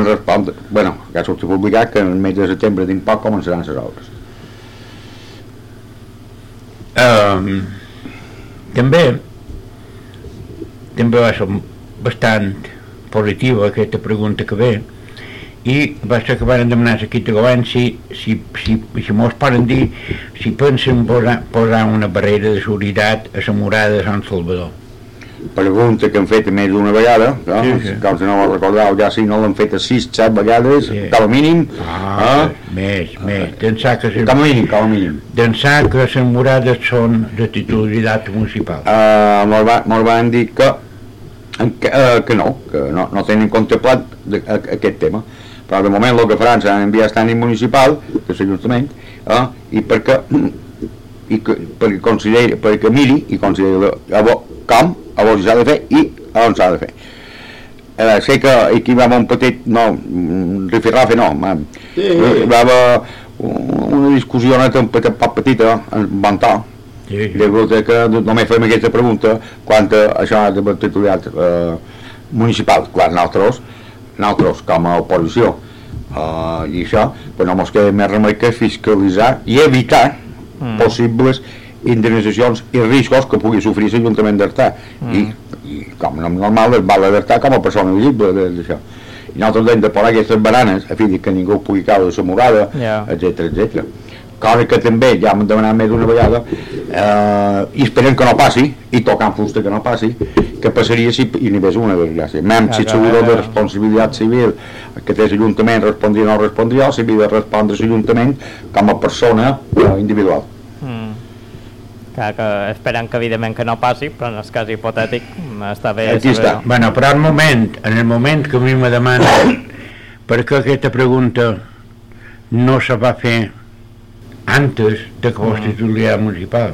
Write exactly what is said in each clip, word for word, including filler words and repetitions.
respondre, bueno, que ha sortit publicat que en el mes de setembre tinc poc començaran les obres. Um, també també va ser bastant positiva aquesta pregunta que ve, i va ser que van demanar aquí de govern si, si, si, si mos poden dir si pensen posar, posar una barrera de seguretat a la murada de Sant Salvador. Pregunta que han fet més d'una vegada, no? Sí, sí. Com si no ho recordeu, ja si no l'han fet a sis, set vegades, sí. Com a mínim. Ah, eh? més, més. D'ençà que com a mínim, com a mínim. D'ençà que les murades són de titularitat municipal. Uh, mos, va, mos van dir que, que, uh, que no, que no, no tenen contemplat de, a, aquest tema. Però de moment el que faran serà enviar estàndard municipal de l'Ajuntament, eh? I perquè, i que, perquè, consideri, perquè miri i consideri a bo, com, a on s'ha de fer i a on s'ha de fer. Eh, sé que aquí va haver un petit, no, rifirrafe no, ma, sí. Va haver una discussió un poc petita, en bon to, sí, sí. De que només fem aquesta pregunta quant a això de titularitat eh, municipal. Clar, nosaltres, nosaltres com a oposició uh, i això, però no ens queda més remei que fiscalitzar i evitar mm. possibles indemnitzacions i riscos que pugui sofrir l'Ajuntament d'Artà mm. I, i com normal es val d'Artà com a persona visible d'això. I nosaltres hem de posar aquestes baranes a fi que ningú pugui caure de la murada, yeah. etc etcètera. Cosa que també ja m'han demanat més d'una vegada eh, i esperem que no passi i tocant fusta que no passi, que passaria si hi n'hi hagués una desgràcia. Mem si seguro de responsabilitat civil que té l'Ajuntament respondria o no respondria, o si havia de respondre l'Ajuntament com a persona eh, individual. Mm. Clar que esperem que evidentment que no passi, però en el cas hipotètic està bé. Aquí està. Bueno, però al moment, en el moment que a mi me demana per què aquesta pregunta no se va fer antes de que fos titularitat municipal,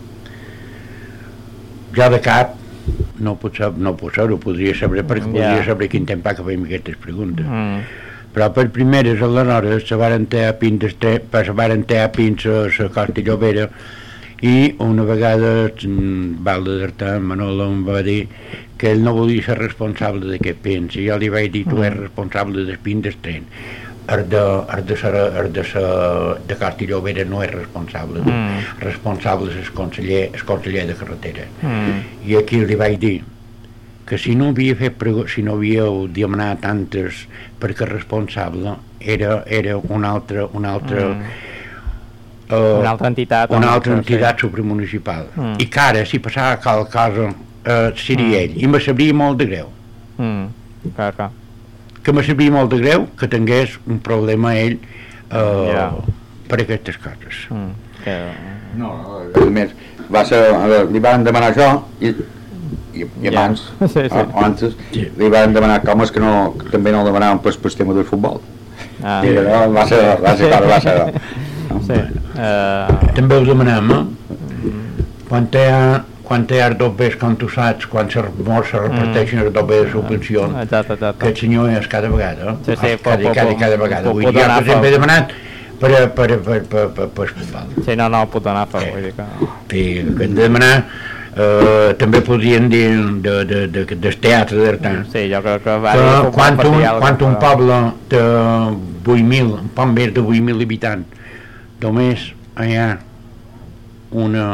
jo de cap no puc saber, no puc saber, ho podria saber perquè podria yeah. saber quin temps que fem aquestes preguntes mm. però per primeres aleshores se varen tear pins se varen tear pins a la Costa Llobera i una vegada Valde d'Artà, Manolo em va dir que ell no volia ser responsable d'aquest pins i jo li vaig dir tu mm. ets responsable del pin del tren. El de, el de, sa, el de, sa, de Costa Llobera no és responsable, mm. responsable és el conseller, el conseller de carretera. Mm. I aquí li vaig dir que si no havia fet si no havíeu demanat tantes perquè responsable era, era una altra, una altra, mm. uh, una altra entitat, una altra entitat supramunicipal. Mm. I que ara, si passava qualque cosa, uh, seria mm. ell. I me sabria molt de greu. Mm. Clar, clar. Que me sabia molt de greu que tingués un problema ell uh, yeah. per aquestes coses. Mm. Que... No, a més, va ser, veure, li van demanar això i, i, i abans, yeah. sí, sí. abans sí. li van demanar com és que, no, que també no el demanaven per el tema del futbol. Ah. I no, va ser, va ser, va ser, no? Sí. Uh... També ho demanem, eh? Mm. Quan hi ha quan hi ha els dobbers, com tu saps, quan se, se reparteixen els dobbers de subvenció, exacte, exacte. Que el senyor és cada vegada, sí, sí, cada, cada, cada, cada vegada. Vull dir, jo sempre he demanat per a per, per, per, per, per futbol. Sí, no, no, puta nafa, vull dir que... Sí, que hem de demanar, eh, també podrien dir de, de, de, del teatre d'Artà. Sí, jo crec que va dir... Quan un, quan un poble de vuit mil, un poc més de vuit mil habitants, només hi ha una...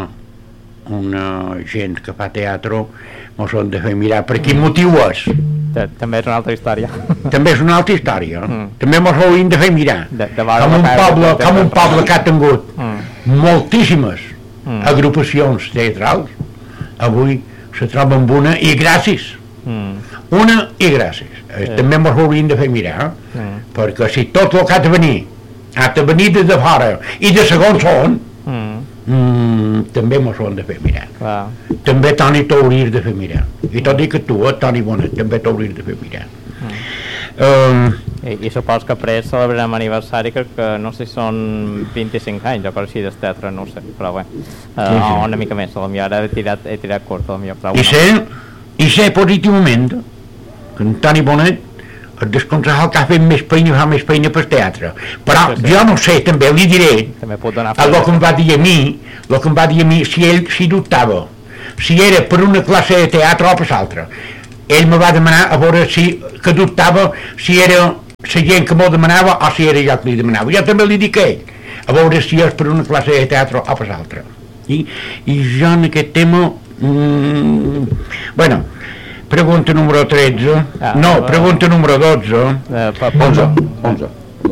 una gent que fa teatre mos han de fer mirar per quin motiu és. També és una altra història. També és una altra història. Mm. També mos hauríem de fer mirar. De, de com, un poble, de, com un poble que ha tingut mm. moltíssimes mm. agrupacions teatrals, avui se troba amb una i gràcies. Mm. Una i gràcies. Sí. També mos hauríem de fer mirar, mm. perquè si tot el que ha de venir ha de venir des de fora i de segons on, mm. Mm, també mos ho hem de fer mirar. Clar. També Toni t'hauries de fer mirar. I tot i que tu, eh, Toni Bonet, també t'hauries de fer mirar. Mm. Um, I, I supos que après celebrarem aniversari que, que no sé si són vint-i-cinc anys o per així del teatre, no ho sé, però bé, uh, sí, sí. una mica més, potser ara he tirat, he tirat curt, potser, però I sé, i sé positivament que en Toni Bonet el desconsejal que ha fet més feina fa més feina per teatre, però sí, sí. jo no sé, també li diré també pot donar el que em va dir a mi el que em va dir a mi, si ell si dubtava si era per una classe de teatre o per l'altra, ell me va demanar a veure si que dubtava si era la gent que m'ho demanava o si era jo que li demanava. Jo també li dic a ell, a veure si és per una classe de teatre o per l'altra. I, I jo en aquest tema... Mm, bueno, pregunta número tretze. Ah, no, uh, pregunta número dotze. Uh, onze. onze.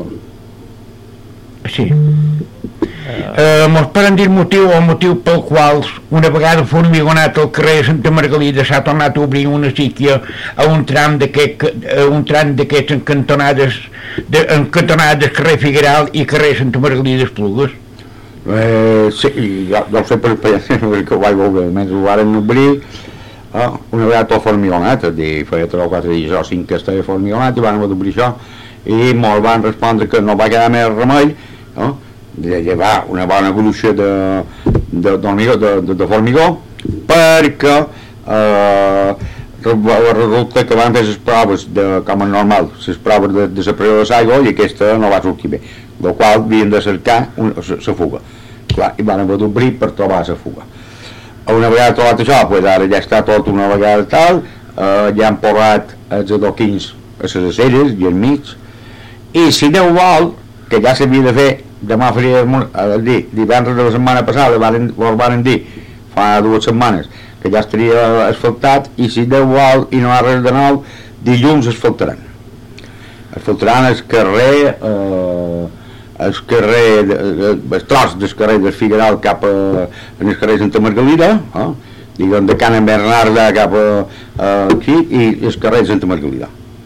Sí. Uh, mos poden dir el motiu o el motiu pel qual una vegada formigonat al carrer de Santa Margalida s'ha tornat a obrir una síquia a un tram d'aquests encantonades de, encantonades carrer Figueral i carrer Santa Margalida Esplugues? Eh, sí, jo, jo ho sé per experiència que ho vaig veure, mentre ho varen obrir eh, una vegada tot formigonat, és dir, feia tres o quatre dies o cinc que estava formigonat i van obrir això i molt van respondre que no va quedar més remei no? De llevar una bona evolució de, de, de, de, de formigó perquè eh, resulta que van fer les proves de, com és normal, les proves de, de la pressió de l'aigua i aquesta no va sortir bé, el qual havien de cercar la fuga. Clar, i van haver d'obrir per trobar la fuga. Una vegada trobat això, pues ara ja està tot una vegada tal, eh, ja han posat els adoquins a les aceres i al mig, i si Déu vol, que ja s'havia de fer demà faria el dir, divendres de la setmana passada varen, varen dir, fa dues setmanes que ja estaria asfaltat i si Déu vol i no hi ha res de nou dilluns asfaltaran asfaltaran el carrer eh, el carrer el tros del carrer del Figueral cap a, en el carrer Santa Margalida eh, diguem de Cana Bernarda cap a, a aquí i el carrer de Santa Margalida.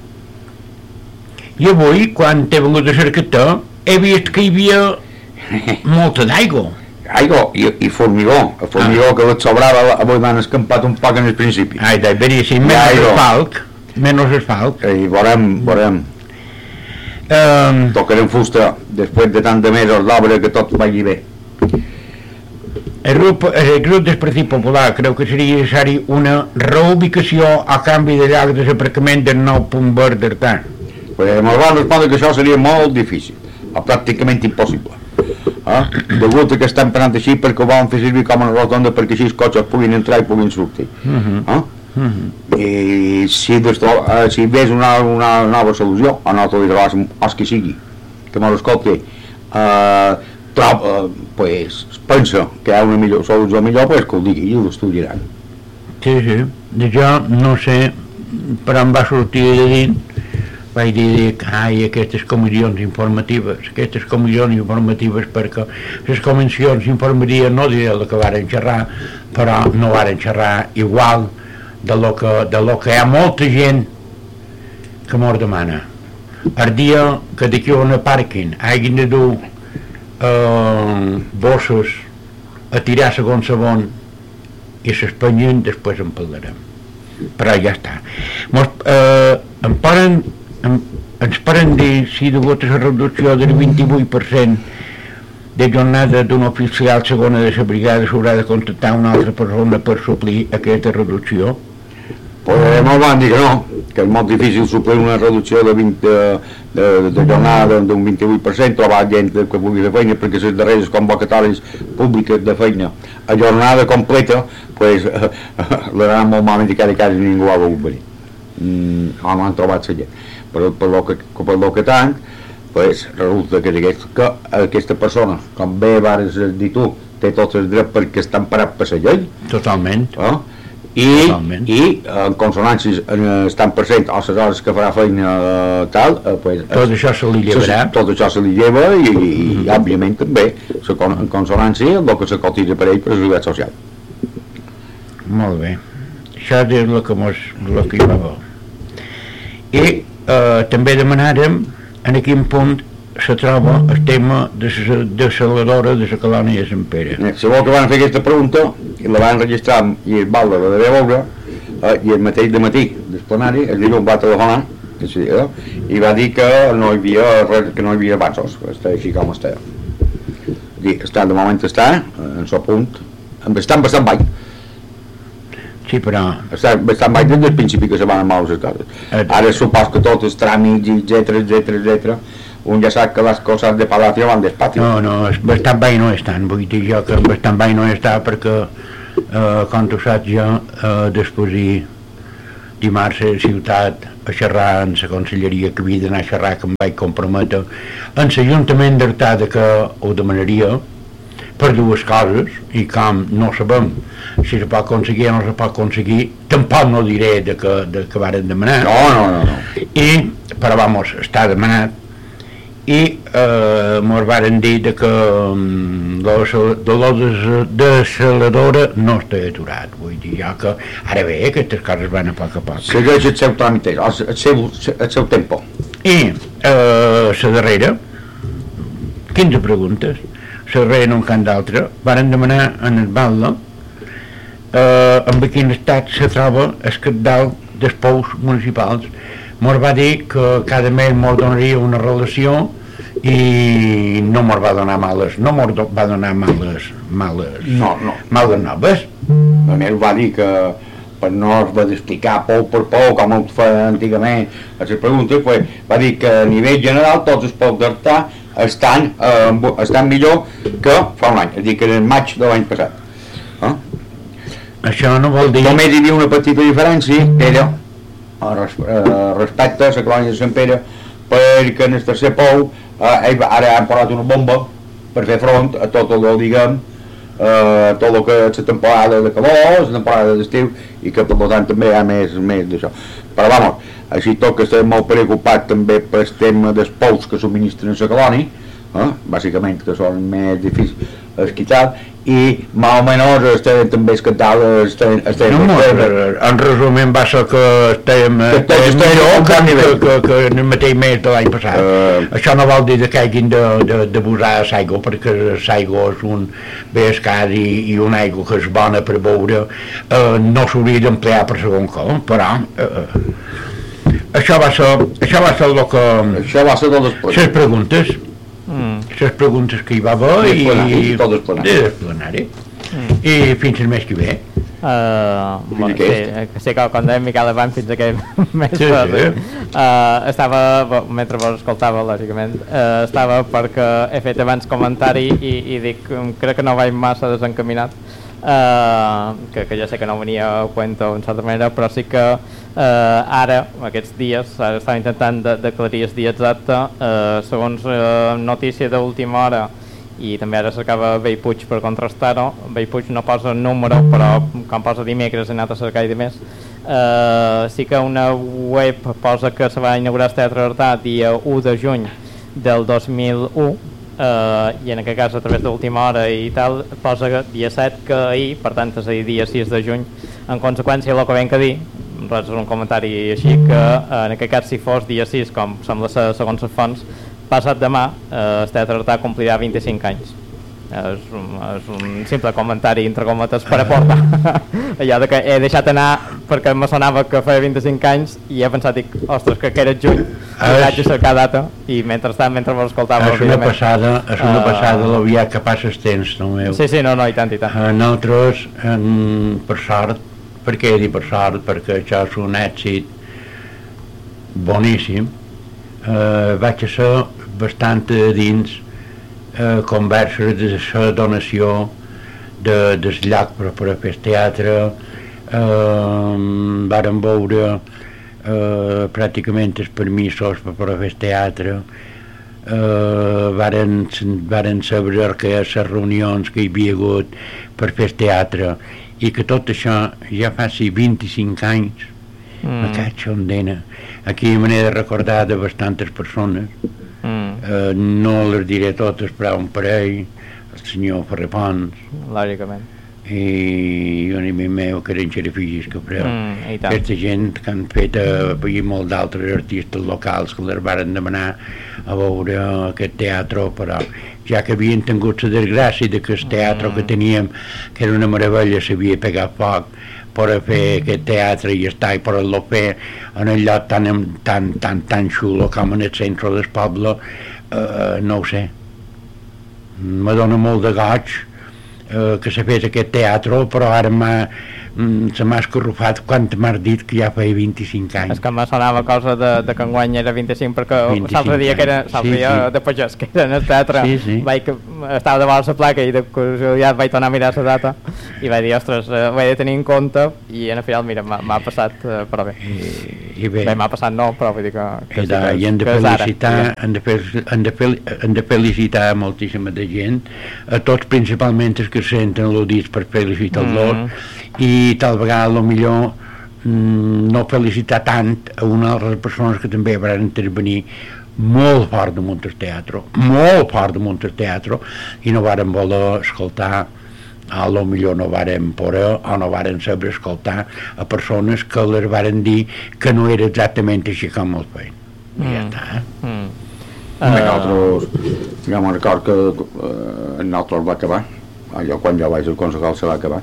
I avui quan t'he vengut a cercar he vist que hi havia molta d'aigua. Aigua i, i formigó, el formigó ah. que et sobrava avui m'han escampat un poc en el principi. Ai, dai, veríssim, menys asfalt, menys asfalt. I veurem, veurem. Um, Tocarem fusta després de tant de mesos d'obra que tot vagi bé. El grup, el grup del Partit Popular creu que seria necessari una reubicació a canvi de lloc de l'aparcament del nou punt verd d'Artà. Pues me'l van respondre que això seria molt difícil, o pràcticament impossible. Eh? Degut a que estan parant així perquè ho volen fer servir com una rotonda perquè així els cotxes puguin entrar i puguin sortir. Uh-huh. Eh? Uh-huh. I si, eh, si ves una, una nova solució, o no t'ho diràs, o que sigui, que me l'escolti, eh, trob, eh, pues, pensa que hi ha una millor solució millor, pues que ho digui i ho estudiaran. Sí, sí, jo no sé per on va sortir de dins. Vaig dir que ai, aquestes comissions informatives, aquestes comissions informatives perquè les comissions informatives no diré el que varen xerrar, però no varen xerrar igual de lo que, de lo que hi ha molta gent que mos demana. El dia que d'aquí on aparquin hagin de dur eh, bossos a tirar segons segon i s'espanyen, després en parlarem. Però ja està. Mos, eh, em poden ens poden dir si degut a la reducció del vint-i-vuit per cent de jornada d'un oficial segona de la brigada s'haurà de contractar una altra persona per suplir aquesta reducció? Pues molt van dir que no, que és molt difícil suplir una reducció de, vint, de, de, de jornada d'un vint-i-vuit per cent, trobar gent que pugui fer feina, perquè les darreres convocatòries públiques de feina a jornada completa, pues eh, l'aran molt malament i cada casa ningú ha volgut venir. Mm, no han trobat la gent. Per, per, lo que, per lo que tant, pues, resulta que, aquest, que aquesta persona, com bé vas dir tu, té tots els drets perquè està emparat per la llei. Totalment. Eh? I, Totalment. I en consonàncies en el tant per cent o les hores que farà feina eh, tal, eh, pues, tot això se li llevarà. Tot això se li lleva i, i, mm-hmm. i òbviament també en consonància el que se cotitza per ell per la seguretat social. Molt bé. Això és el que, mos, el que hi va bo. I Eh, també demanàrem en quin punt se troba el tema de la desaladora de la colònia de Sant Pere. Eh, si vol que van fer aquesta pregunta i la van registrar i el val de la de veure eh, i el mateix de matí del plenari el dilluns va telefonar eh, i va dir que no hi havia res, que no hi havia avanços, està així com està. I està, de moment està en el punt està bastant baix. Sí, però... Està bastant baix des del principi que se van mal les coses. Ara supos que tots els tràmits, etcètera, etcètera, etcètera, un ja sap que les coses de Palacio van despatio. No, no, bastant baix no estan, vull dir jo que bastant baix no està perquè, eh, com tu saps jo, eh, després dimarts a la ciutat a xerrar en la conselleria que havia d'anar a xerrar, que em vaig comprometre en l'Ajuntament d'Artà que ho demanaria per dues coses, i com no sabem si se pot aconseguir o no se pot aconseguir, tampoc no diré de que, de que varen demanar, no, no, no, no. I, però vamos, està demanat, i eh, mos varen dir de que um, de la desaladora no està aturat, vull dir ja que ara bé, aquestes coses van a poc a poc. Segueix el seu tràmit, el seu, el seu tempo. I eh, la darrera, quinze preguntes, la darrera no en cap d'altra, varen demanar en el Batlle eh, en quin estat se troba el cabdal dels pous municipals. Mos va dir que cada mes mos donaria una relació i no mos va donar males, no mos va donar males, males, no, no. males noves. A més va dir que per no es va d'explicar pou per pou com ho feia antigament a les preguntes, pues, va dir que a nivell general tots els pous d'Artà estan, eh, estan millor que fa un any, és a dir, que en el maig de l'any passat. Eh? Això no vol dir... Només hi havia una petita diferència, era respecte a la colònia de Sant Pere, perquè en el tercer pou eh, ara han posat una bomba per fer front a tot el, diguem, eh, tot el que és la temporada de calor, la temporada d'estiu, i que per tant també hi ha més, més d'això. Però vamos, així tot que estem molt preocupats també pel tema dels pous que subministren la colònia, eh, bàsicament que són més difícils esquitar, i més o menys estem també escatat estem, estem no, no, en resum va ser que estem, estem millor que, que, que, que en el mateix mes de l'any passat. Uh, això no vol dir que hagin de, de, de posar l'aigua, perquè l'aigua és un bé escàs i, i una aigua que és bona per beure, uh, no s'hauria d'emplear per segon com, però uh, això va ser això va ser el que això va ser tot les preguntes Mm. les preguntes que hi va haver i, i tot el plenari, el plenari. Mm. I fins el mes que ve uh, bueno, sí, sí que com deia Miquel abans fins aquell mes sí, sí. Uh, estava, mentre vos escoltava lògicament, uh, estava perquè he fet abans comentari i, i dic, crec que no vaig massa desencaminat, uh, que, que ja sé que no venia a cuento en certa manera, però sí que Uh, ara, aquests dies, ara estava intentant d'aclarir el dia exacte, uh, segons uh, notícia d'última hora, i també ara cercava Bellpuig per contrastar-ho. Bellpuig no posa número, però com posa dimecres he anat a cercar i de més. Uh, sí que una web posa que se va inaugurar el Teatre Artà dia u de juny del dos mil u, uh, i en aquest cas a través d'última hora i tal, posa dia set que ahir, per tant és ahir dia sis de juny. En conseqüència, el que venc a dir, és un comentari així, que en aquest cas si fos dia sis, com sembla ser segons les fonts, passat demà eh, el Teatre Artà complirà vint-i-cinc anys. És un, és un simple comentari entre cometes per aportar allò de que he deixat anar perquè me sonava que feia vint-i-cinc anys i he pensat, dic, ostres, que era juny i vaig a cercar data i mentrestant, mentre vos escoltava és una passada, és una uh, passada l'aviat que passa el temps, no meu. Sí, sí, no, no, i tant, i tant. Uh, nosaltres, um, per sort, per què he dit per sort? Perquè això és un èxit boníssim. Uh, vaig a ser bastant a dins uh, converses de la donació de, del lloc per, per a fer el teatre. Uh, vàrem veure uh, pràcticament els permisos per, per a fer el teatre. Uh, varen, varen saber que les reunions que hi havia hagut per fer el teatre i que tot això ja fa sí, vint-i-cinc anys mm. a Catxa Ondena. Aquí me n'he de recordar de bastantes persones, mm. uh, no les diré totes, però un parell, el senyor Ferrer Pons, lògicament, i un amic meu que eren xerafills que preu. Mm, aquesta gent que han fet uh, i molts d'altres artistes locals que les varen demanar a veure aquest teatre, però ja que havien tingut la desgràcia de que el teatre mm. que teníem, que era una meravella, s'havia pegat foc per a fer aquest teatre i estar i per a fer en un lloc tan, tan, tan, tan xulo com en el centre del poble, uh, no ho sé, me dona molt de goig eh, que se fes aquest teatre, però ara m'ha mm, se m'ha escorrufat quan m'has dit que ja feia vint-i-cinc anys. És que me sonava cosa de, de que enguany era vint-i-cinc, perquè l'altre dia, que era, l'altre sí, dia sí. de pagès, que era en el teatre, sí, sí. vaig, estava de vora la placa i de curiositat vaig tornar a mirar la data i vaig dir, ostres, eh, ho he de tenir en compte, i en el final, mira, m'ha passat, eh, però bé. I, i bé, bé m'ha passat no, però vull dir que, que, sí, que, i hem de felicitar, hem de, fel, hem, de fel, hem de felicitar moltíssima de gent, a tots principalment els que senten l'Odis per felicitar-los, mm. i tal vegada lo millor mm, no felicitar tant a una de les persones que també van intervenir molt fort damunt el teatre, molt fort damunt el teatre, i no varen voler escoltar, a lo millor no varen poder o no varen saber escoltar a persones que les varen dir que no era exactament així com els feien. Mm. I ja està, eh? Mm. Uh... Nosaltres, jo me'n record que uh, nosaltres va acabar, jo quan jo vaig al concejal se va acabar,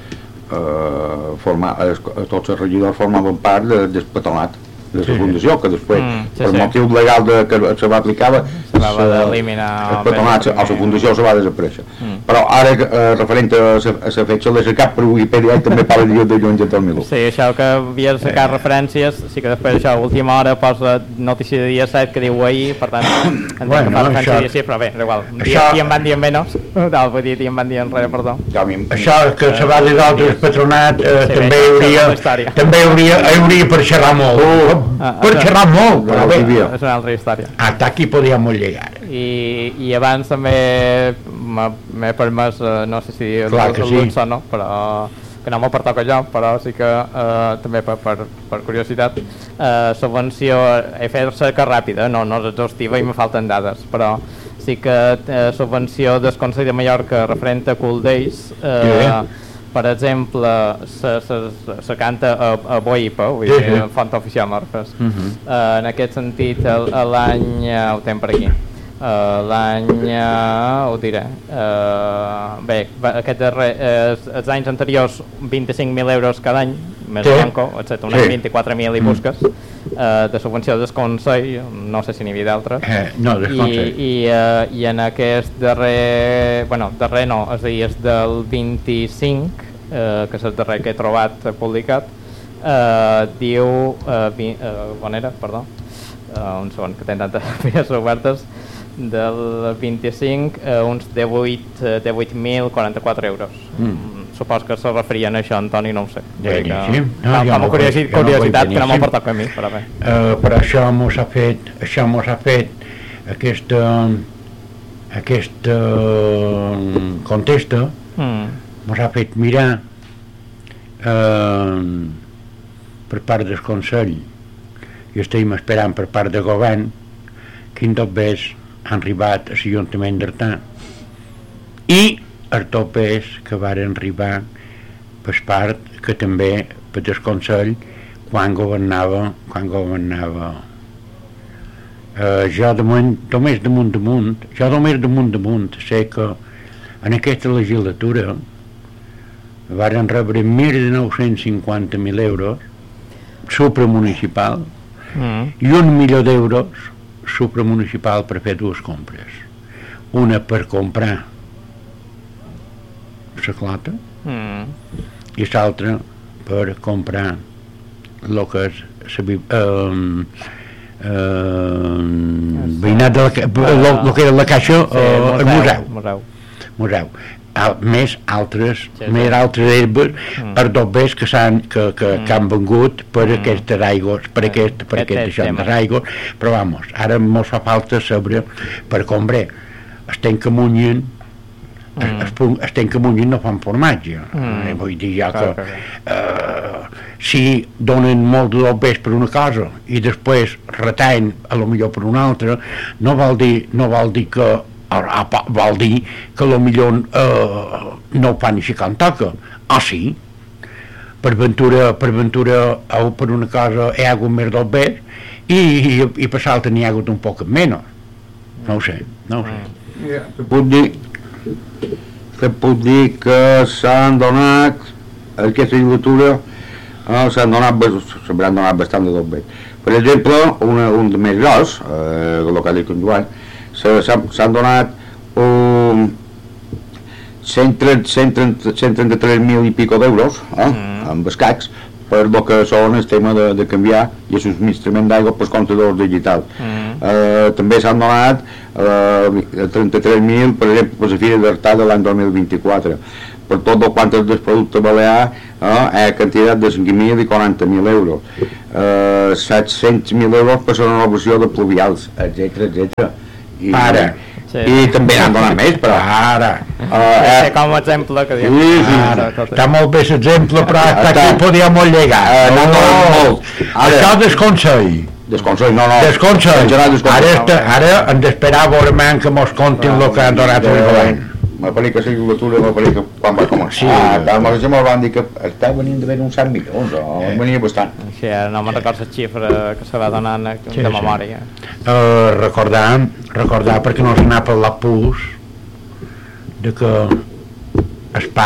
uh, formar, es, tots els regidors formaven part de, del patronat, de la sí. fundació, que després, mm, sí, per sí. motiu legal de, que se va aplicar, se va d'eliminar el patronat, o la fundació se va desaparèixer. Mm. Però ara, eh, referent a la fetge de la cap per Wikipedia, també parla de Joan Gental Milú. Sí, això que havia de sacar eh. referències, sí que després això, a última hora posa notícia de dia set que diu ahir, per tant, entenc bueno, que fa referència això... sí, però bé, igual, un dia això... en van dir menys, no, vull dir, en van dir enrere, perdó. Ja, això que se va dir d'altres patronat, eh, sí, també bé, hauria, també hauria, hauria per xerrar molt. Uh. Ah, per xerrar molt, però bé, és una altra història. Hasta aquí podíem llegar. I, i abans també m'he permès, no sé si el luxe o no, però que no m'ho pertoca jo, però sí que eh, també per, per, per curiositat, eh, subvenció, he fet cerca ràpida, no, no és exhaustiva i me falten dades, però sí que eh, subvenció del Consell de Mallorca referent a Cool Days, eh, sí. Per exemple, se, se, se canta a, a Boipa, vull dir, sí, sí. Font oficial Morfes. Uh -huh. uh, en aquest sentit, l'any, uh, ho tenim per aquí, uh, l'any, uh, ho diré, uh, bé, aquest darrer, uh, els anys anteriors, vint-i-cinc mil euros cada any, més sí. Blanco, excepte un any sí. vint-i-quatre mil i busques, uh, de subvenció del Consell, no sé si n'hi havia d'altres, eh, no, del Consell. I, i, uh, i en aquest darrer, bueno, darrer no, és a dir, és del vint-i-cinc, uh, que és el darrer que he trobat publicat, uh, diu, uh, vi, uh, on era, perdó, uh, un segon, que tenen tantes files obertes, del vint-i-cinc, uh, uns divuit mil quaranta-quatre euros. Mm. Supos que se referien a això, Antoni, no ho sé. Ja, que, sí. No, com no a curiositat, no curiositat que no m'ho pertoca a mi, però bé. Uh, però això mos ha fet, això mos ha fet aquesta, aquesta contesta, mm. mos ha fet mirar uh, per part del Consell i estem esperant per part del govern quin topers han arribat a l'Ajuntament d'Artà i els topers que varen arribar per part que també per el Consell quan governava quan governava uh, jo damunt, només damunt damunt jo només damunt damunt sé que en aquesta legislatura varen rebre més de nou-cents cinquanta mil euros supramunicipal mm. i un milió d'euros supramunicipal per fer dues compres, una per comprar la clota mm. i l'altra per comprar el que és la um, um, veïnat de la, lo que era la caixa sí, uh, el museu, museu. museu. Al, més altres sí, més sí. altres herbes mm. per dobbers que, que, que, mm. que han vengut per mm. aquestes aigües per aquest, per aquest, aquest deixant aigües, però vamos, ara mos fa falta saber per comprar estem que munyen mm. estem que munyen no fan formatge mm. eh, vull dir ja que uh, si donen molt de dobbers per una cosa i després retallen a lo millor per una altra no vol dir, no vol dir que vol dir que potser eh, no ho fan així com toca. Ah, sí? Per ventura, per ventura o per una cosa hi ha hagut més dobbers i, i, i per l'altra n'hi ha hagut un poc menys. No ho sé, no ho sé. Yeah, te puc dir, te puc dir que s'han donat, aquesta legislatura, eh, s'han donat, s'hauran donat bastant de dobbers. Per exemple, una, un de més gros, eh, el que ha dit en Joan, s'han donat um, cent trenta-tres mil i pico d'euros, eh, mm. amb escacs, per el que són el tema de, de canviar i el subministrament d'aigua pels comptadors digitals. Mm. Eh, també s'han donat eh, trenta-tres mil, per exemple, per la Fira d'Artà de l'any dos mil vint-i-quatre. Per tot el quant del producte balear, eh, a quantitat de cinc mil i quaranta mil euros. Eh, set-cents mil euros per la renovació de pluvials, etcètera, etcètera. I, Ara. Sí. I també n'han donat més, però ara uh, eh, com a exemple que diem. Sí, sí, ara. Està molt bé l'exemple, però hasta aquí podíem molt llegar. Uh, no, no, no. Això desconsell. Desconsell, no, no. Desconsell. Ara, ara hem d'esperar a veure que mos contin el que han donat el govern. M'apareix que la legislatura m'apareix que quan va començar. Sí, ah, tant, ja me'l van dir que està venint de uns cent milions, o eh. venia bastant. Sí, no me'n recordo la xifra que se va donar de sí, memòria. Sí. Uh, recordar, recordar perquè no se n'ha parlat pus de que el P A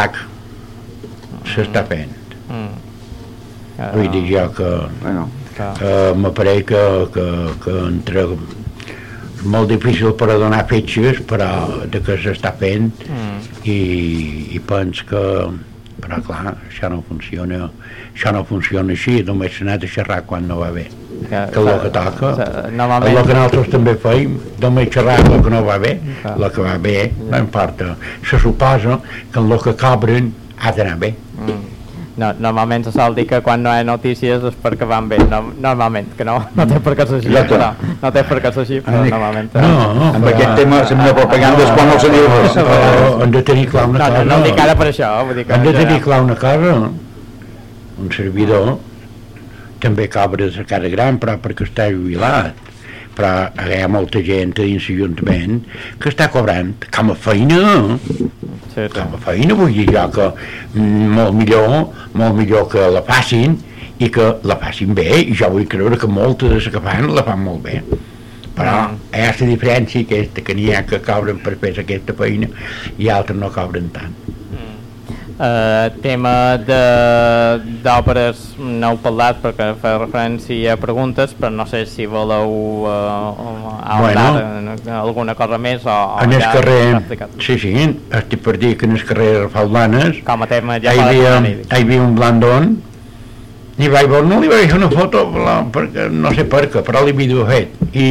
C s'està fent. Mm. Uh, Vull dir jo que bueno, uh, m'apareix que, que, que entre molt difícil per a donar fetges, però de que s'està fent mm. i, i pens que però clar, això no funciona això no funciona així, només s'ha anat a xerrar quan no va bé, que, que el que toca el que nosaltres també feim només xerrar el que no va bé el que va bé, no importa se suposa que el que cobren ha d'anar bé. mm. No, normalment se sol dir que quan no hi ha notícies és perquè van bé, no, normalment, que no, no té per què ser així, però, no té per què ser així, però normalment... No, no, amb aquest tema sembla propaganda és quan no se diu res. Hem de tenir clar una cosa. No, no dic ara per això, vull dir que... Hem de tenir clar una cosa, un servidor també cobra de cara gran, però perquè està jubilat, però hi ha molta gent dins l'Ajuntament que està cobrant com a feina. Sí, sí. Com a feina vull dir jo que molt millor, molt millor que la facin i que la facin bé, i jo vull creure que moltes de les que fan la fan molt bé, però mm. hi ha la diferència aquesta, que n'hi ha que cobren per fer aquesta feina i altres no cobren tant. mm. uh, tema d'òperes no heu parlat perquè fa referència a preguntes, però no sé si voleu uh, ahondar bueno, en alguna cosa més o, o en el ja carrer, sí, sí, estic per dir que en el carrer Rafal Blanes com a tema ja hi havia, hi havia un blandón i vaig veure, no li vaig fer una foto perquè, no sé per què, però li havia fet i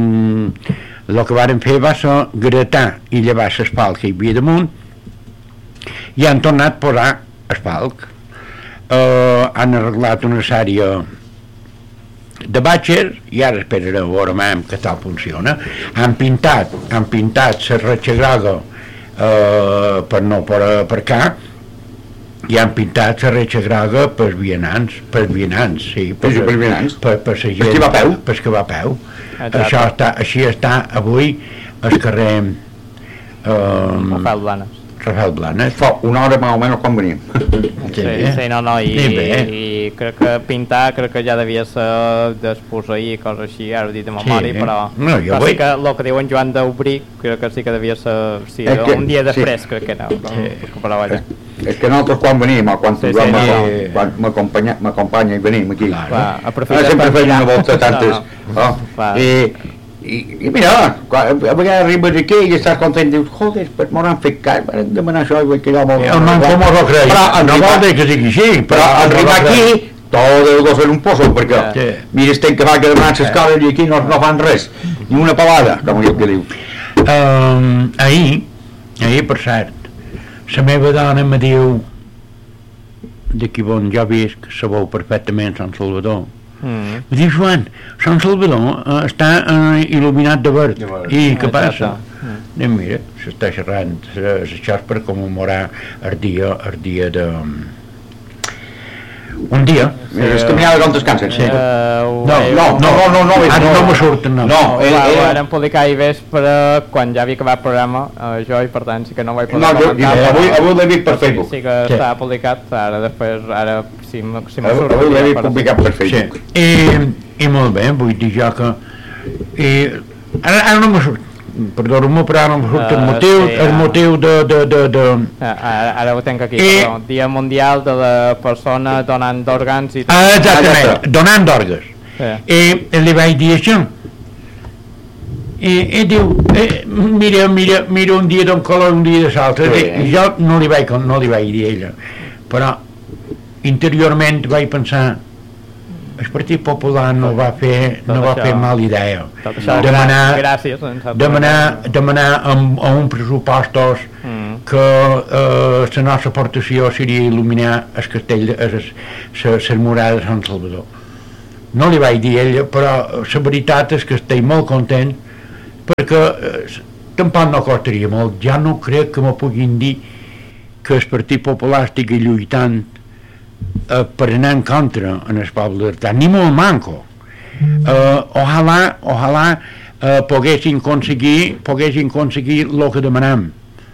el que varen fer va ser gratar i llevar l'espalt que hi havia damunt i han tornat a posar espalt. Uh, han arreglat una sèrie de batxes i ara esperarem a veure que tal funciona. Han pintat, han pintat la ratxa groga uh, per no per aparcar i han pintat la ratxa groga per vianants, per vianants, sí, per, per, per vianants, per, per la gent, per qui va a peu, per qui va a peu. Això està, així està avui al carrer um, Rafael Blanes. Rafael Blanes. Fa una hora més o menys quan venim. Sí, sí, no, no, i, i crec que pintar, crec que ja devia ser d'exposar i coses així, ara ho he dit de memòria, sí, però, no, però vull... sí que el que diuen Joan d'Obrí, crec que sí que devia ser, sí, es que, un dia després, sí. Crec que no, sí. Però allà. És, és que nosaltres quan venim, quan, sí, sí, no. quan m'acompanya i venim aquí, clar, no, sempre feim una volta tantes, no, no. I, I, i mira, a vegades arribes aquí i estàs content, dius, joder, però m'ho han fet cas, van demanar això i vull que jo m'ho... El man com ho creia, no vol dir que sigui així, però arribar aquí, tot el dos fer un pozo, perquè sí. Mira, estem que va que demanar l'escola i aquí no, no fan res, ni una pelada, com jo que diu. Um, ahir, ahir per cert, la meva dona me diu, d'aquí on jo visc, sabeu perfectament Sant Salvador, Mm. Em diu, Joan, Sant Salvador uh, està uh, il·luminat de verd. I què passa? Mm. I mira, s'està xerrant la xarpa per commemorar el dia, el dia de... Un dia. Sí, és que n'hi ha de com descansen. Sí. Uh, no, no, no, no, no, no, no, no me surten, no. No, eh, eh, vam publicar ahir vespre quan ja havia acabat el programa, uh, jo, i per tant sí que no vaig poder no, comentar. No, avui, avui l'he vist per Facebook. Sí, sí que sí. Està publicat, ara després, ara si me si surt... Avui l'he vist publicat per Facebook. Sí. I, I molt bé, vull dir jo que... I, ara, ara no me surt. Perdó-me, però ara no me surt el motiu, uh, sí, el motiu de... de, de, de... Ara, ara ho tenc aquí, I... però Dia Mundial de la Persona Donant d'Òrgans i... Ah, exactament, donant d'òrgans. Sí. I li vaig dir això. i, i diu, eh, mira, mira, mira un dia d'un color, un dia de l'altre, sí. I jo no li vaig, no li vaig dir a ella, però interiorment vaig pensar, el Partit Popular no va fer, no va fer mala idea, demanar, gràcies, demanar, demanar amb, amb un pressupostos mm. que eh, la nostra aportació seria il·luminar el castell, les murades de Sant Salvador. No li vaig dir a ella, però la veritat és que estic molt content perquè eh, tampoc no costaria molt. Ja no crec que me puguin dir que el Partit Popular estigui lluitant eh, per anar en contra en el poble d'Artà, ni molt manco. Eh, ojalà, ojalà eh, poguessin aconseguir, poguessin aconseguir el que demanem.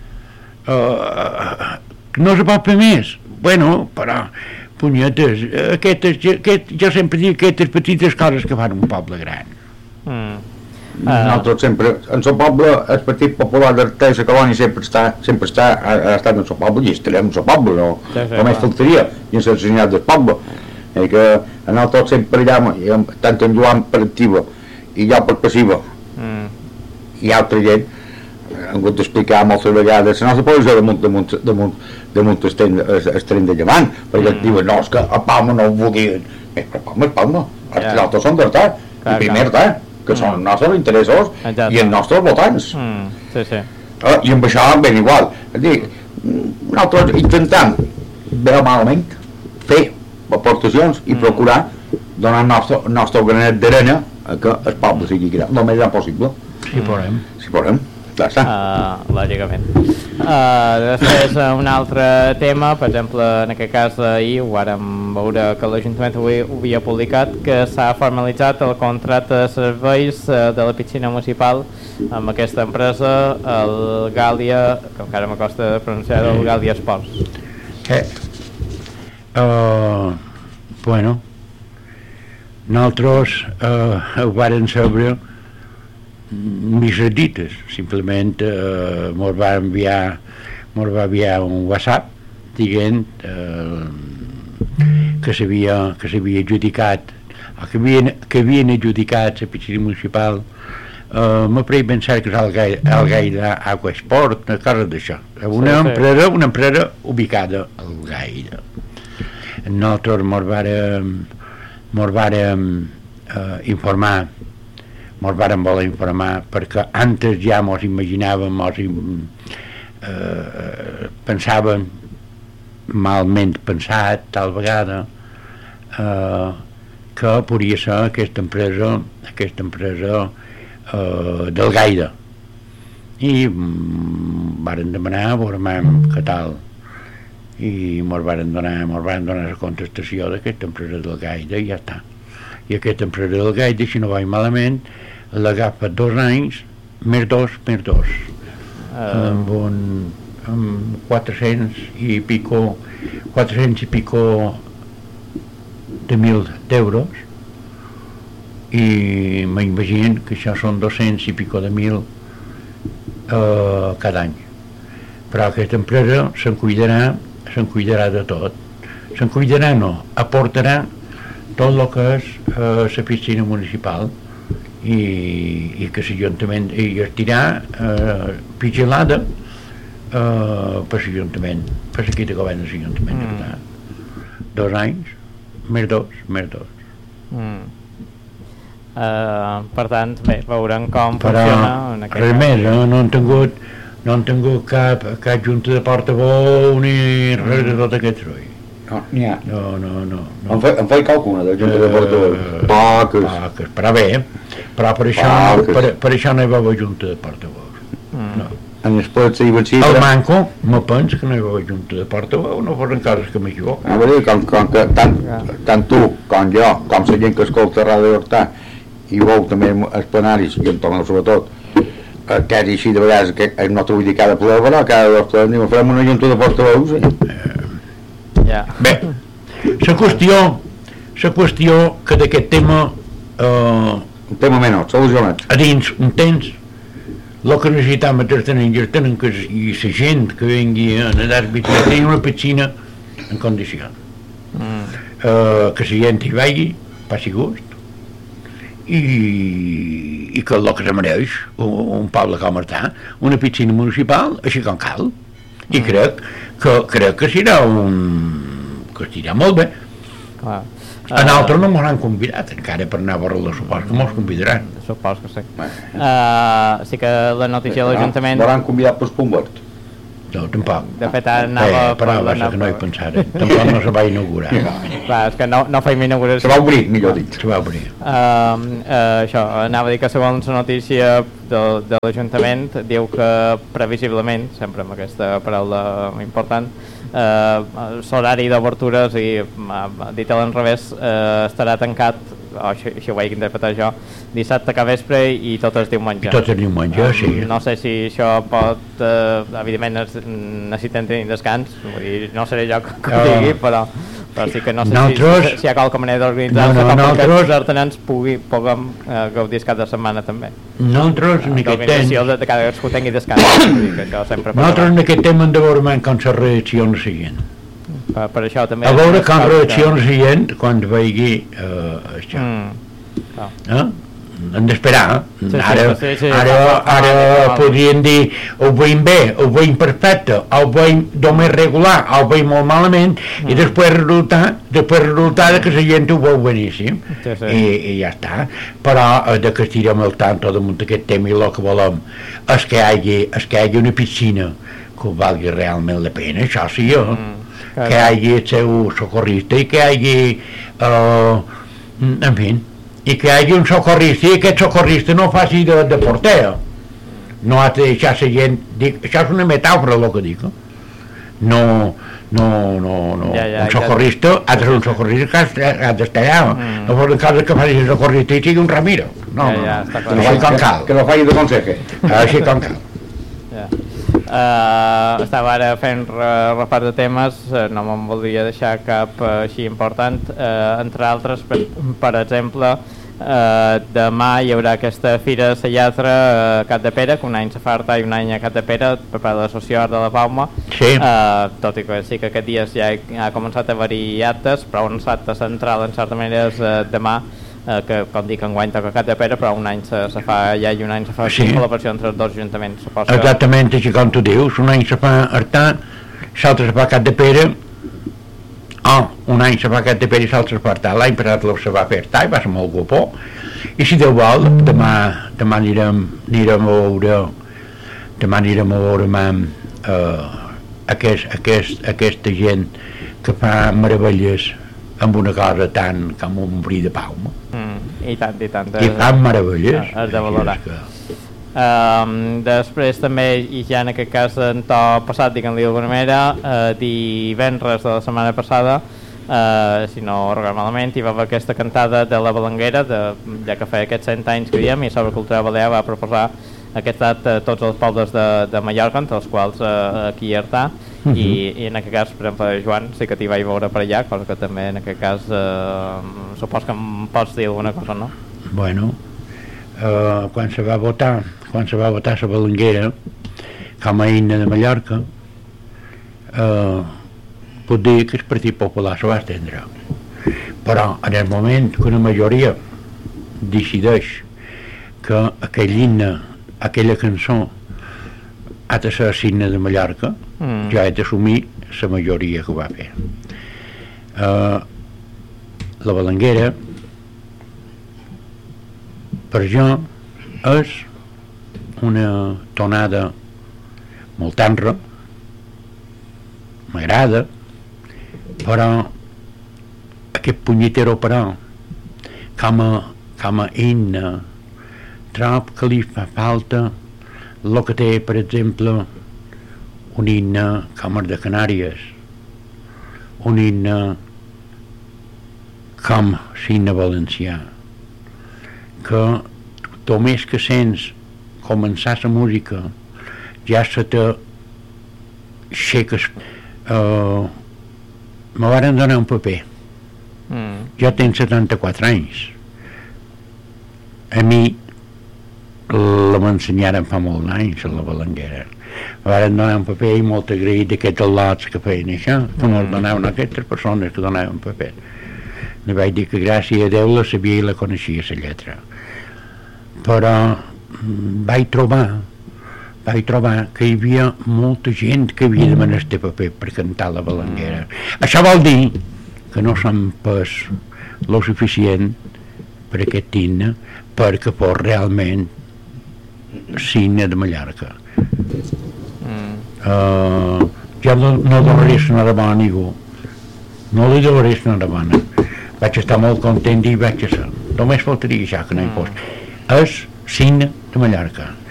Eh, no se pot fer més. Bueno, però punyetes, aquestes, aquest, jo sempre dic aquestes petites coses que fan un poble gran. Mm. Uh. Nosaltres sempre, en el poble, el Partit Popular d'Artà i la colònia sempre està, sempre està, ha, ha estat en el poble i estarem en el poble, no, sí, sí, només faltaria, i en l'ensenyat del poble. I que a nosaltres sempre allà, tant en Joan per activa i jo per passiva, mm. i altra gent, hem hagut d'explicar moltes vegades la nostra posició damunt, damunt, damunt, damunt el tren, el tren de llevant, perquè mm. diuen, no, és que a Palma no ho volien. Eh, però Palma és Palma, els yeah. altres són d'Artà, i primer Artà, que mm. són els nostres interessos exacte. I els nostres votants. Mm. Sí, sí. Eh, I amb això ben igual. És dir, nosaltres intentam, bé o malament, fer aportacions i mm. procurar donar el nostre, el nostre granet d'arena a que el poble sigui gran, el més gran possible. Si podem. Si podem. Uh, lògicament. Uh, després uh, un altre tema, per exemple, en aquest cas ahir ho vàrem veure que l'Ajuntament avui ho havia publicat, que s'ha formalitzat el contracte de serveis uh, de la piscina municipal amb aquesta empresa, el Gàlia, que encara m'acosta de pronunciar, el Gàlia Esports. Eh, uh, bueno, nosaltres uh, ho vàrem saber misredites, simplement eh, mos va enviar mos va enviar un WhatsApp dient eh, que s'havia que s'havia adjudicat o que havien, que havien adjudicat la piscina municipal, eh, me feia pensar que és el Gaire, el Gaire Aqua Sport, una cosa d'això, una sí, empresa, sí. una empresa ubicada al Gaire. Nosaltres mos vàrem mos vàrem eh, informar mos vàrem voler informar perquè antes ja mos imaginàvem, mos eh, pensàvem malment pensat tal vegada eh, que podria ser aquesta empresa aquesta empresa eh, del Gaire i mm, varen demanar veurem què tal i mos varen donar mos varen donar la contestació d'aquesta empresa del Gaire i ja està. I aquesta empresa del Gaire, si no va malament, l'agafa dos anys, més dos, més dos, uh. amb un amb quatre-cents i pico quatre-cents i pico de mil d'euros i m'imagino que això són dos-cents i pico de mil uh, cada any, però aquesta empresa se'n cuidarà se'n cuidarà de tot, se'n cuidarà no, aportarà tot el que és uh, la piscina municipal i, i que l'Ajuntament i estirà eh, vigilada eh, per l'Ajuntament, per l'equip de govern de l'Ajuntament. Mm. Dos anys, més dos, més dos. Mm. Uh, per tant, bé, veurem com però, funciona en aquest res més, no, no han tingut no han tingut cap, cap junta de portaveu ni res de tot aquest rotllo. No, n'hi ha. No, no, no. no. Em feia fe càlcula de junta uh, de portaveu. Poques. Poques, però bé, però per això, no, per, per això no hi va haver junta de portaveu. Mm. No. En el poder ser vencida... El manco, me penso que no hi va haver junta de portaveu, no foren coses que m'equivoco. A veure, com, com que tant, tant tu, com jo, com la gent que escolta Ràdio Hortà, i veu també els plenaris, i en Tomeu sobretot, que és així de vegades, que no t'ho vull dir cada ple, però cada dos plens, diuen, farem una junta de portaveus, eh? Yeah. Bé, la qüestió la qüestió que d'aquest tema eh, un tema menor, solucionat a dins un temps el que necessitam els estrangers tenen que i la gent que vengui a nedar tenir una piscina en condicions mm. eh, que la gent hi vagi passi gust i, i que és el que se mereix un, un poble com Artà, una piscina municipal així com cal, i mm. crec que crec que serà un que estirà molt bé. Clar. A nosaltres no m'ho han convidat encara per anar a veure la supos que mos convidaran. Supos que sí. Uh, sí que la notícia de l'Ajuntament... Voran convidar per Pumbert? No, tampoc. De fet, anava... Eh, però va ser que no hi pensara. Tampoc no se va inaugurar. Clar, és que no, no feim inauguració. Se va obrir, millor dit. Se va obrir. Uh, uh, això, anava a dir que segons la notícia de, de l'Ajuntament diu que previsiblement, sempre amb aquesta paraula important, Uh, l'horari d'obertures i uh, dit a l'enrevés uh, estarà tancat, oh, això, això ho vaig interpretar jo, dissabte cap vespre i tot el diumenge. I tot el diumenge, um, sí. No sé si això pot, uh, evidentment necessiten tenir descans, vull dir, no seré jo que, que ho digui, però, però sí que no sé nosaltres, si, si hi ha qualque manera d'organitzar-se no, no, com nosaltres, que els artenans pugui, puguem uh, gaudir cada setmana també. Nosaltres en aquest temps... De, de cada que tingui descans, vull dir que això sempre... Nosaltres en aquest temps hem de veure com la reacció la seguint. Per, per això també... A veure com reacció la seguint quan vegi uh, això. Mm. Oh. Eh? Hem d'esperar. Sí, ara sí, sí, ara, ara podrien dir ho veiem bé, ho veiem perfecte, ho veiem només regular, ho veiem molt malament, mm. i després resultar, després resultar que la gent ho veu beníssim. Sí, sí. I, i ja està. Però de que estirem el tanto damunt aquest tema i el que volem és que hi hagi, és que hi hagi una piscina que valgui realment la pena, això sí jo. Mm. Que hi hagi el seu socorrista i que hi hagi uh, en fi, i que hi hagi un socorrista i aquest socorrista no faci de, de porter, no ha de deixar la gent, dic, això és una metàfora el que dic, no, no, no, no. Ja, ja, un socorrista ja, ha de ser un socorrista que ha d'estar allà, mm. no pot en casa que faci el socorrista i sigui un Ramiro, no, ja, ja, no, no, no, com cal, que no faci de conseje, així com cal. Ja. Uh, estava ara fent repàs de temes, uh, no me'n voldria deixar cap uh, així important, uh, entre altres, per, per exemple, uh, demà hi haurà aquesta fira de la lletra a Cap de Pere, que un any se fa Artà i un any a Cap de Pere, per part de l'Associació Art de la Palma, sí. uh, tot i que sí que aquests dies ja ha començat a haver-hi actes, però un acte central en certa manera és uh, demà, Uh, que com dic enguany toca Cap de Pere, però un any se, se fa allà i un any se fa sí. col·laboració entre els dos ajuntaments. Que... Exactament, així com tu dius, un any se fa Artà, l'altre se fa Cap de Pere, oh, un any se fa Cap de Pere i l'altre se fa Artà, l'any passat se va fer Artà i va ser molt guapó, i si Déu vol, demà, demà anirem, anirem a veure, demà anirem a veure amb, uh, aquest, aquest, aquesta gent que fa meravelles amb una cosa tant com un bri de palma. Mm, I tant, i tant. I fan meravelles. Has de valorar. Que... Um, després també, i ja en aquest cas en to passat, diguem-li d'alguna manera, uh, divendres de la setmana passada, uh, si no recordo malament, hi va haver aquesta cantada de la Balanguera, de, ja que feia aquests cent anys que diem, i sobre Cultura Balear va proposar aquest acte a tots els pobles de, de Mallorca, entre els quals uh, aquí hi Artà, uh -huh. i, i en aquest cas, per exemple, Joan, sí que t'hi vaig veure per allà, cosa que també en aquest cas uh, supos que em pots dir alguna cosa, no? Bueno, uh, quan se va votar, quan se va votar la Balanguera com a himne de Mallorca, uh, puc dir que el Partit Popular se va estendre, però en el moment que una majoria decideix que aquell himne, aquella cançó ha de ser signe de Mallorca, mm. ja he d'assumir la majoria que ho va fer. Uh, la Balanguera per jo és una tonada molt tenra, m'agrada, però aquest punyetero però com a, com a himne trob que li fa falta el que té, per exemple, un himne com el de Canàries, un himne com l'himne valencià, que només que sents començar la música ja se te aixeques. Uh, me varen donar un paper, mm. jo tenc setanta-quatre anys, a mi la m'ensenyaren fa molt d'anys a la Balanguera, me varen donar un paper i molt agraït d'aquests al·lots que feien això, que mm. me'ls donaven aquestes persones que donaven paper. li vaig dir que gràcies a Déu la sabia i la coneixia la lletra, però vaig trobar vaig trobar que hi havia molta gent que havia de menester paper per cantar la balanguera. Això vol dir que no som pas lo suficient per aquest himne perquè fos realment signe de Mallorca. Mm. Uh, jo no, no donaré l'enhorabona a ningú, no li donaré l'enhorabona, vaig estar molt content i vaig ser, només faltaria això que no hi fos. És signe de Mallorca.